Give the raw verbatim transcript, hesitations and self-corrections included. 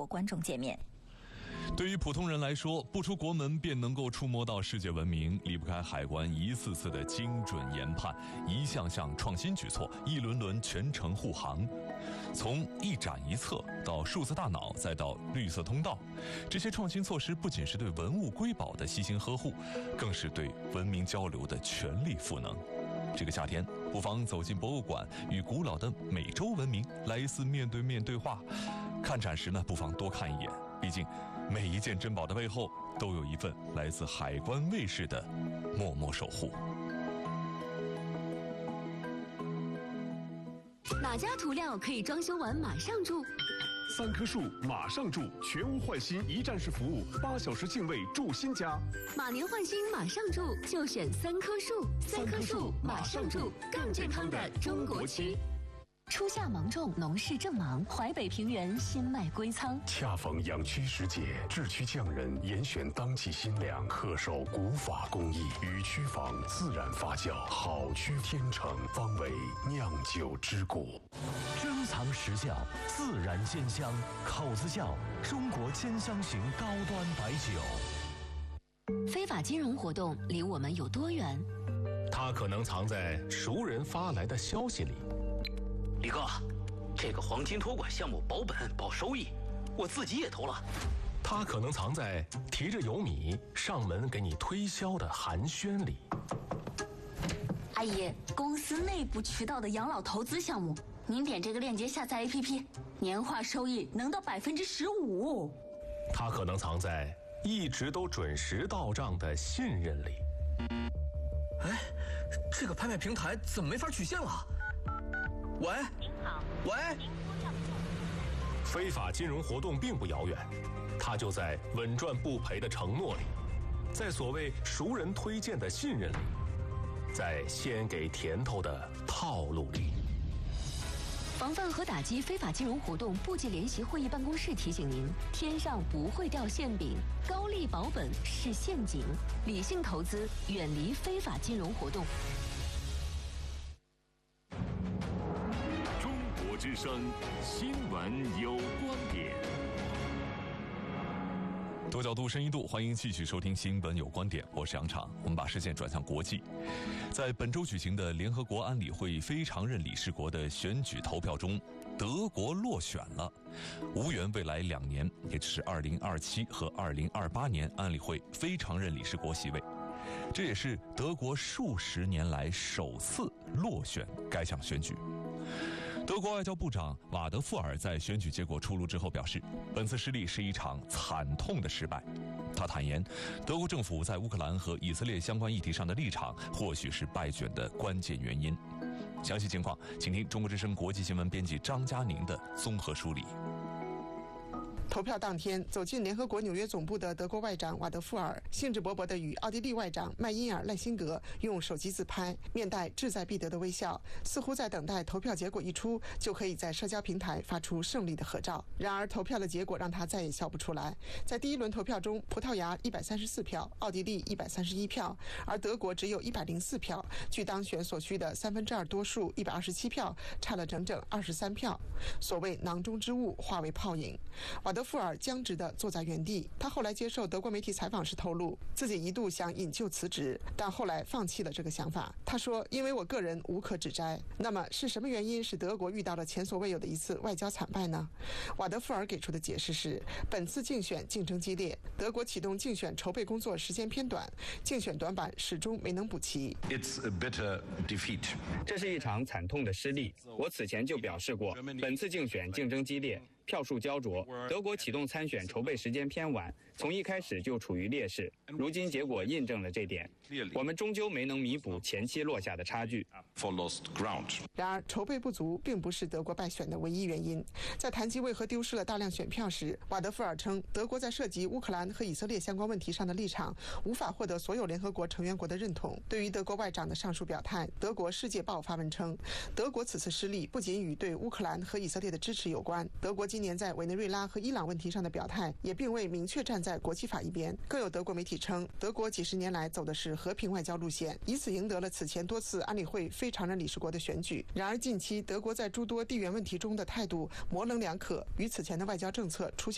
国观众见面。 对于普通人来说，不出国门便能够触摸到世界文明，离不开海关一次次的精准研判，一项项创新举措，一轮轮全程护航。从一展一策到数字大脑，再到绿色通道，这些创新措施不仅是对文物瑰宝的悉心呵护，更是对文明交流的全力赋能。这个夏天，不妨走进博物馆，与古老的美洲文明来一次面对面对话。看展时呢，不妨多看一眼，毕竟每一件珍宝的背后都有一份来自海关卫士的默默守护。 哪家涂料可以装修完马上住？ 三棵树马上住，全屋换新一站式服务，八小时净位住新家。 马年换新马上住，就选三棵树。三棵树马上住，更健康的中国区。初夏芒种，农事正忙，淮北平原新麦归仓。 恰逢养区时节，制区匠人严选当季新粮，恪守古法工艺，与区房自然发酵，好区天成，方为酿酒之国。 珍藏实窖，自然鲜香，口子窖，中国兼香型高端白酒。 非法金融活动离我们有多远？ 它可能藏在熟人发来的消息里。 李哥，这个黄金托管项目保本保收益，我自己也投了。 它可能藏在提着油米上门给你推销的寒暄里。 阿姨，公司内部渠道的养老投资项目，您点这个链接下载 A P P， 年化收益能到百分之十五。 它可能藏在一直都准时到账的信任里。 哎，这个拍卖平台怎么没法取现了？喂， 您好， 喂， 您拨叫的非法金融活动并不遥远，它就在稳赚不赔的承诺里，在所谓熟人推荐的信任里，在先给甜头的套路里。 防范和打击非法金融活动部级联席会议办公室提醒您：天上不会掉馅饼，高利保本是陷阱，理性投资，远离非法金融活动。 之声新闻有观点， 多角度、深一度，欢迎继续收听新闻有观点，我是杨畅。我们把视线转向国际，在本周举行的联合国安理会非常任理事国的选举投票中，德国落选了，无缘未来两年，也就是二零二七和二零二八年安理会非常任理事国席位。这也是德国数十年来首次落选该项选举。德国外交部长瓦德富尔在选举结果出炉之后表示，本次失利是一场惨痛的失败。他坦言，德国政府在乌克兰和以色列相关议题上的立场或许是败选的关键原因。详细情况，请听中国之声国际新闻编辑张佳宁的综合梳理。 投票当天，走进联合国纽约总部的德国外长瓦德富尔兴致勃勃地与奥地利外长麦因尔赖辛格用手机自拍，面带志在必得的微笑，似乎在等待投票结果一出就可以在社交平台发出胜利的合照。然而投票的结果让他再也笑不出来。在第一轮投票中，葡萄牙一百三十四票，奥地利一百三十一票，而德国只有一百零四票，距当选所需的三分之二多数一百二十七票差了整整二十三票。所谓囊中之物化为泡影，瓦德富尔僵直地坐在原地。他后来接受德国媒体采访时透露，自己一度想引咎辞职，但后来放弃了这个想法。他说，因为我个人无可指摘。那么是什么原因使德国遇到了前所未有的一次外交惨败呢？瓦德富尔给出的解释是，本次竞选竞争激烈，德国启动竞选筹备工作时间偏短，竞选短板始终没能补齐。 It's a bitter defeat. 这是一场惨痛的失利。我此前就表示过，本次竞选竞争激烈，票数焦灼，德国启动参选筹备时间偏晚，从一开始就处于劣势。如今结果印证了这点，我们终究没能弥补前期落下的差距。 然而，筹备不足并不是德国败选的唯一原因。在谈及为何丢失了大量选票时，瓦德富尔称，德国在涉及乌克兰和以色列相关问题上的立场无法获得所有联合国成员国的认同。对于德国外长的上述表态，德国《世界报》发文称，德国此次失利不仅与对乌克兰和以色列的支持有关，德国今年在委内瑞拉和伊朗问题上的表态也并未明确站在国际法一边。更有德国媒体称，德国几十年来走的是和平外交路线，以此赢得了此前多次安理会非常任理事国的选举。然而近期德国在诸多地缘问题中的态度模棱两可，与此前的外交政策出现